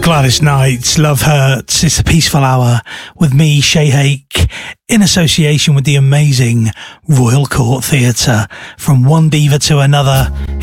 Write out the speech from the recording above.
Gladys Knight, Love Hurts. It's a peaceful hour with me, Shay Hake, in association with the amazing Royal Court Theatre. From one diva to another,